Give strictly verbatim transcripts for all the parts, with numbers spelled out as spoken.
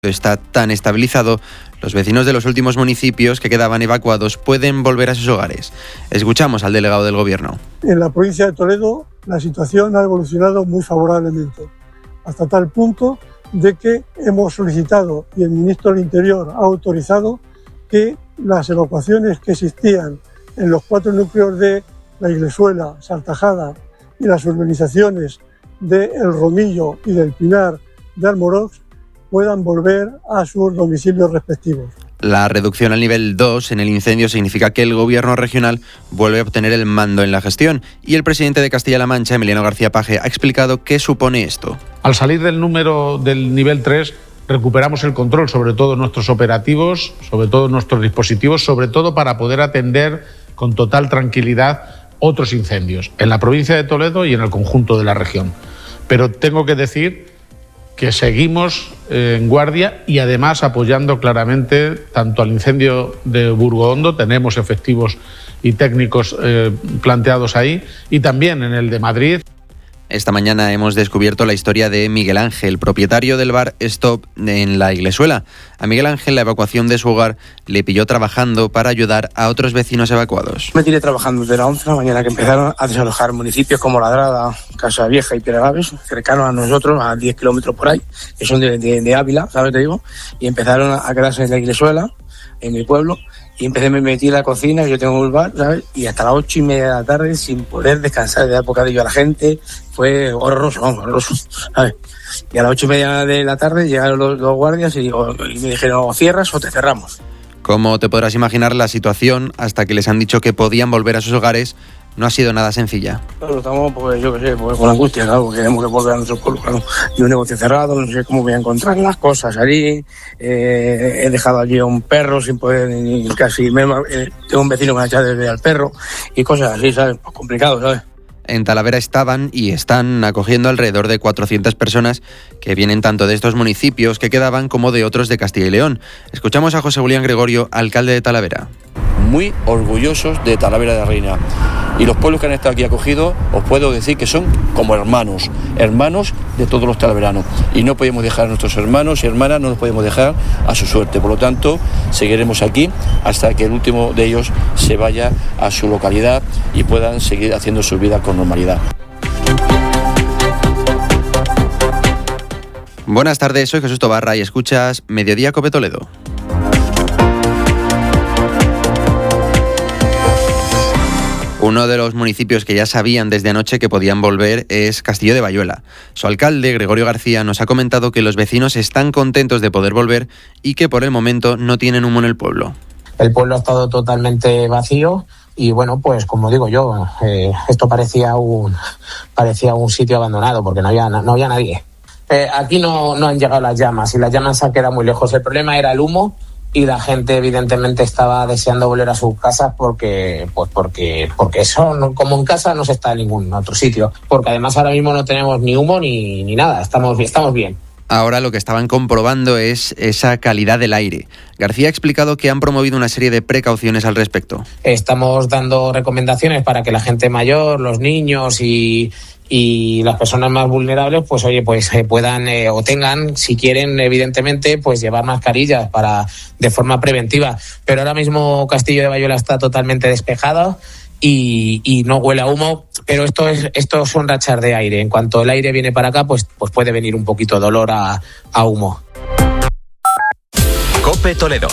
está tan estabilizado, los vecinos de los últimos municipios que quedaban evacuados pueden volver a sus hogares. Escuchamos al delegado del Gobierno. En la provincia de Toledo la situación ha evolucionado muy favorablemente, hasta tal punto de que hemos solicitado y el ministro del Interior ha autorizado que las evacuaciones que existían en los cuatro núcleos de La Iglesuela, Saltajada y las urbanizaciones de El Romillo y del Pinar de Almorox puedan volver a sus domicilios respectivos. La reducción al nivel dos en el incendio significa que el Gobierno regional vuelve a obtener el mando en la gestión y el presidente de Castilla-La Mancha, Emiliano García Paje, ha explicado qué supone esto. Al salir del número del nivel tres recuperamos el control sobre todos nuestros operativos, sobre todos nuestros dispositivos, sobre todo para poder atender con total tranquilidad otros incendios en la provincia de Toledo y en el conjunto de la región. Pero tengo que decir que seguimos eh, en guardia y además apoyando claramente tanto al incendio de Burgohondo, tenemos efectivos y técnicos eh, planteados ahí, y también en el de Madrid. Esta mañana hemos descubierto la historia de Miguel Ángel, propietario del bar Stop en La Iglesuela. A Miguel Ángel la evacuación de su hogar le pilló trabajando para ayudar a otros vecinos evacuados. Me tiré trabajando desde las once de la mañana que empezaron a desalojar municipios como Ladrada, Casa Vieja y Piedragaves, cercanos a nosotros, a diez kilómetros por ahí, que son de, de, de Ávila, ¿sabes? Te digo, y empezaron a quedarse en La Iglesuela, en mi pueblo, y empecé, me metí en la cocina, yo tengo un bar, ¿sabes? Y hasta las ocho y media de la tarde, sin poder descansar, de dar bocadillo a la gente, fue horroroso, vamos, horroroso, ¿sabes? Y a las ocho y media de la tarde llegaron los, los guardias y, digo, y me dijeron, o cierras o te cerramos. Como te podrás imaginar, la situación, hasta que les han dicho que podían volver a sus hogares, no ha sido nada sencilla. Claro, estamos, pues yo qué sé, pues, con angustia, claro, porque tenemos que volver a nuestro pueblo, claro. Y un negocio cerrado, no sé cómo voy a encontrar las cosas allí. Eh, he dejado allí a un perro sin poder ni casi... Me, eh, tengo un vecino que me ha echado desde al perro y cosas así, ¿sabes? Pues complicado, ¿sabes? En Talavera estaban y están acogiendo alrededor de cuatrocientas personas que vienen tanto de estos municipios que quedaban como de otros de Castilla y León. Escuchamos a José Julián Gregorio, alcalde de Talavera. Muy orgullosos de Talavera de la Reina. Y los pueblos que han estado aquí acogidos, os puedo decir que son como hermanos, hermanos de todos los talaveranos. Y no podemos dejar a nuestros hermanos y hermanas, no los podemos dejar a su suerte. Por lo tanto, seguiremos aquí hasta que el último de ellos se vaya a su localidad y puedan seguir haciendo su vida con normalidad. Buenas tardes, soy Jesús Tobarra y escuchas Mediodía Cope Toledo. Uno de los municipios que ya sabían desde anoche que podían volver es Castillo de Bayuela. Su alcalde, Gregorio García, nos ha comentado que los vecinos están contentos de poder volver y que por el momento no tienen humo en el pueblo. El pueblo ha estado totalmente vacío y bueno, pues como digo yo, eh, esto parecía un parecía un sitio abandonado porque no había, no había nadie. Eh, aquí no, no han llegado las llamas y las llamas se han quedado muy lejos. El problema era el humo. Y la gente evidentemente estaba deseando volver a sus casas porque pues porque porque eso no, como en casa no se está en ningún otro sitio, porque además ahora mismo no tenemos ni humo ni, ni nada, estamos, estamos bien. Ahora lo que estaban comprobando es esa calidad del aire. García ha explicado que han promovido una serie de precauciones al respecto. Estamos dando recomendaciones para que la gente mayor, los niños y y las personas más vulnerables, pues oye, pues eh, puedan eh, o tengan, si quieren, evidentemente, pues llevar mascarillas para de forma preventiva. Pero ahora mismo Castillo de Bayuela está totalmente despejado y, y no huele a humo, pero esto es esto son rachas de aire. En cuanto el aire viene para acá, pues pues puede venir un poquito de olor a, a humo. Cope Toledo.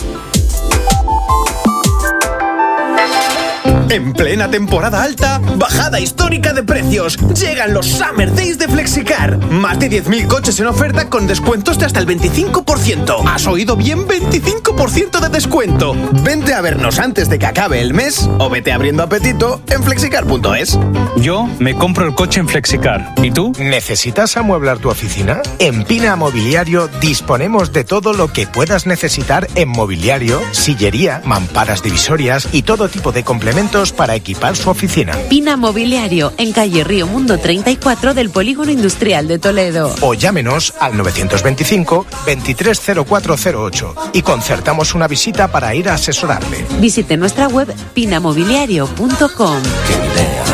En plena temporada alta, bajada histórica de precios. Llegan los Summer Days de Flexicar. Más de diez mil coches en oferta con descuentos de hasta el veinticinco por ciento. ¿Has oído bien? veinticinco por ciento de descuento. Vente a vernos antes de que acabe el mes o vete abriendo apetito en flexicar punto es. Yo me compro el coche en Flexicar. ¿Y tú? ¿Necesitas amueblar tu oficina? En Pina Mobiliario disponemos de todo lo que puedas necesitar en mobiliario, sillería, mamparas divisorias y todo tipo de complementos para equipar su oficina. Pina Mobiliario, en calle Río Mundo treinta y cuatro del Polígono Industrial de Toledo. O llámenos al novecientos veinticinco, veintitrés cero cuatro cero ocho y concertamos una visita para ir a asesorarle. Visite nuestra web pina mobiliario punto com. ¡Qué idea!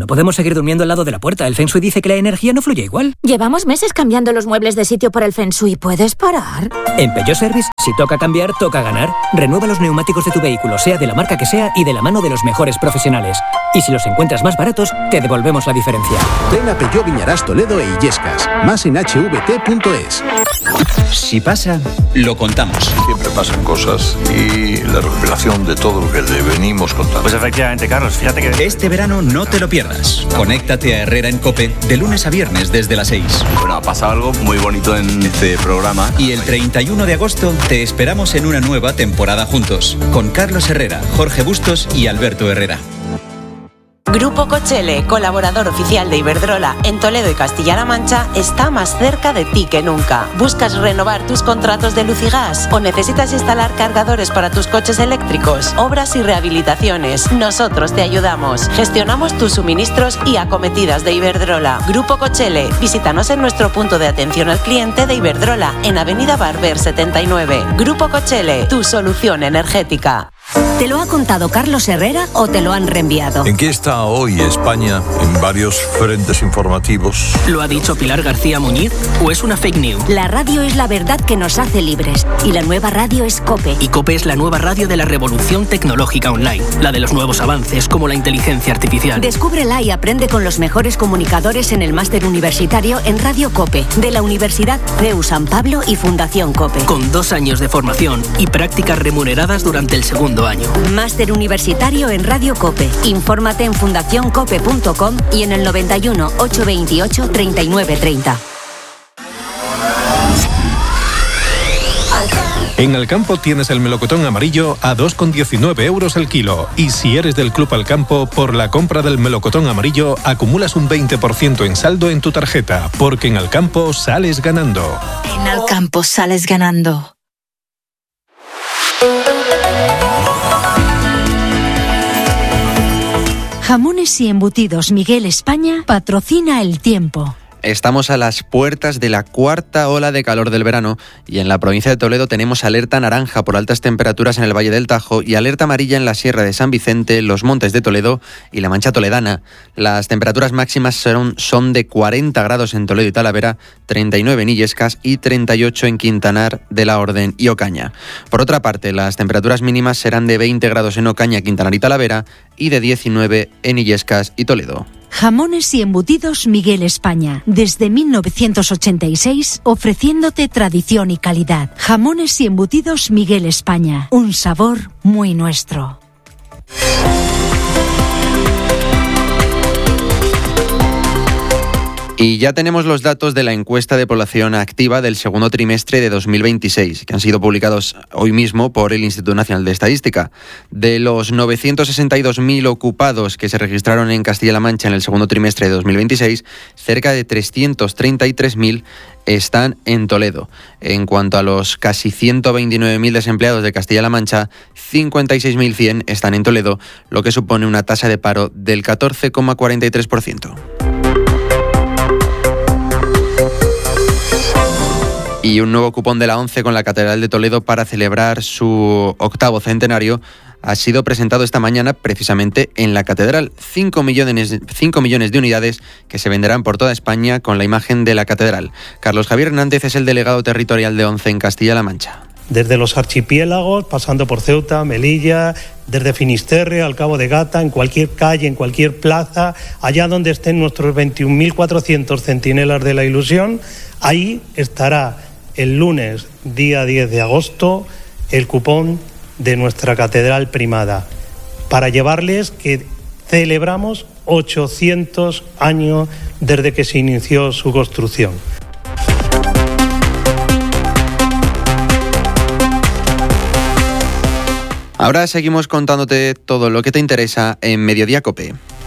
No podemos seguir durmiendo al lado de la puerta. El Feng Shui dice que la energía no fluye igual. Llevamos meses cambiando los muebles de sitio por el Feng Shui. ¿Puedes parar? En Peugeot Service, si toca cambiar, toca ganar. Renueva los neumáticos de tu vehículo, sea de la marca que sea y de la mano de los mejores profesionales. Y si los encuentras más baratos, te devolvemos la diferencia. Ven a Peugeot Viñarás Toledo e Illescas. Más en h v t punto es. Si pasa, lo contamos. Siempre pasan cosas y la revelación de todo lo que le venimos contando. Pues efectivamente, Carlos, fíjate que... Este verano no te lo pierdas. Conéctate a Herrera en COPE de lunes a viernes desde las seis. Bueno, ha pasado algo muy bonito en este programa. Y el treinta y uno de agosto te esperamos en una nueva temporada juntos. Con Carlos Herrera, Jorge Bustos y Alberto Herrera. Grupo Cochele, colaborador oficial de Iberdrola en Toledo y Castilla-La Mancha, está más cerca de ti que nunca. ¿Buscas renovar tus contratos de luz y gas? ¿O necesitas instalar cargadores para tus coches eléctricos? Obras y rehabilitaciones. Nosotros te ayudamos. Gestionamos tus suministros y acometidas de Iberdrola. Grupo Cochele, visítanos en nuestro punto de atención al cliente de Iberdrola, en Avenida Barber setenta y nueve. Grupo Cochele, tu solución energética. ¿Te lo ha contado Carlos Herrera o te lo han reenviado? ¿En qué está hoy España en varios frentes informativos? ¿Lo ha dicho Pilar García Muñiz o es una fake news? La radio es la verdad que nos hace libres y la nueva radio es COPE. Y COPE es la nueva radio de la revolución tecnológica online, la de los nuevos avances como la inteligencia artificial. Descúbrela y aprende con los mejores comunicadores en el máster universitario en Radio COPE de la Universidad C E U San Pablo y Fundación COPE. Con dos años de formación y prácticas remuneradas durante el segundo año. Máster universitario en Radio COPE. Infórmate en fundación cope punto com y en el noventa y uno, ochocientos veintiocho, treinta y nueve treinta. En Alcampo tienes el melocotón amarillo a dos con diecinueve euros el kilo. Y si eres del Club Alcampo, por la compra del melocotón amarillo acumulas un veinte por ciento en saldo en tu tarjeta, porque en Alcampo sales ganando. En Alcampo sales ganando. Jamones y Embutidos Miguel España patrocina El Tiempo. Estamos a las puertas de la cuarta ola de calor del verano y en la provincia de Toledo tenemos alerta naranja por altas temperaturas en el Valle del Tajo y alerta amarilla en la Sierra de San Vicente, los Montes de Toledo y la Mancha Toledana. Las temperaturas máximas son, son de cuarenta grados en Toledo y Talavera, treinta y nueve en Illescas y treinta y ocho en Quintanar de la Orden y Ocaña. Por otra parte, las temperaturas mínimas serán de veinte grados en Ocaña, Quintanar y Talavera y de diecinueve en Illescas y Toledo. Jamones y Embutidos Miguel España, desde mil novecientos ochenta y seis, ofreciéndote tradición y calidad. Jamones y Embutidos Miguel España, un sabor muy nuestro. Y ya tenemos los datos de la encuesta de población activa del segundo trimestre de dos mil veintiséis, que han sido publicados hoy mismo por el Instituto Nacional de Estadística. De los novecientos sesenta y dos mil ocupados que se registraron en Castilla-La Mancha en el segundo trimestre de dos mil veintiséis, cerca de trescientos treinta y tres mil están en Toledo. En cuanto a los casi ciento veintinueve mil desempleados de Castilla-La Mancha, cincuenta y seis mil cien están en Toledo, lo que supone una tasa de paro del catorce coma cuarenta y tres por ciento. Y un nuevo cupón de la ONCE con la Catedral de Toledo para celebrar su octavo centenario ha sido presentado esta mañana precisamente en la Catedral. cinco millones, cinco millones de unidades que se venderán por toda España con la imagen de la Catedral. Carlos Javier Hernández es el delegado territorial de ONCE en Castilla-La Mancha. Desde los archipiélagos, pasando por Ceuta, Melilla, desde Finisterre al Cabo de Gata, en cualquier calle, en cualquier plaza, allá donde estén nuestros veintiún mil cuatrocientos centinelas de la ilusión, ahí estará el lunes, día diez de agosto, el cupón de nuestra catedral primada, para llevarles que celebramos ochocientos años desde que se inició su construcción. Ahora seguimos contándote todo lo que te interesa en Mediodía COPE.